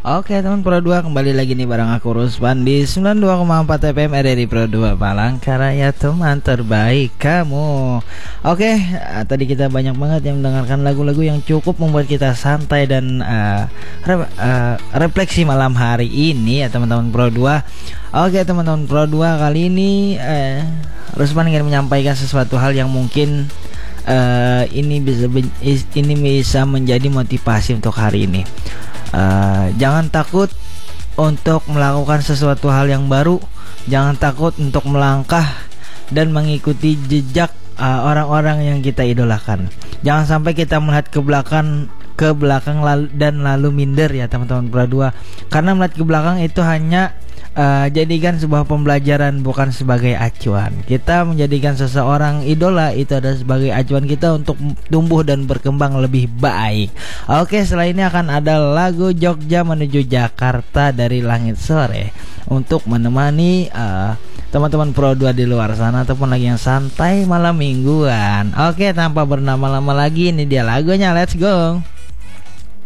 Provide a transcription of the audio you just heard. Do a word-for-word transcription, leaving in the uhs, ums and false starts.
Oke teman Pro dua, kembali lagi nih bareng aku Ruspan di sembilan puluh dua koma empat F M R R I Pro dua Palangkaraya, teman terbaik kamu. Oke, uh, tadi kita banyak banget yang mendengarkan lagu-lagu yang cukup membuat kita santai dan uh, re uh, refleksi malam hari ini ya teman-teman Pro dua. Oke teman-teman Pro dua, kali ini uh, Ruspan ingin menyampaikan sesuatu hal yang mungkin uh, ini bisa ini bisa menjadi motivasi untuk hari ini. Uh, jangan takut untuk melakukan sesuatu hal yang baru. Jangan takut untuk melangkah dan mengikuti jejak uh, orang-orang yang kita idolakan. Jangan sampai kita melihat ke belakang ke belakang lalu, dan lalu minder ya teman-teman Pro dua. Karena melihat ke belakang itu hanya uh, jadikan sebuah pembelajaran, bukan sebagai acuan. Kita menjadikan seseorang idola itu adalah sebagai acuan kita untuk tumbuh dan berkembang lebih baik. Oke, setelah ini akan ada lagu Jogja Menuju Jakarta dari Langit Sore untuk menemani uh, teman-teman Pro dua di luar sana ataupun lagi yang santai malam mingguan. Oke, tanpa bernama-lama lagi, ini dia lagunya, let's go.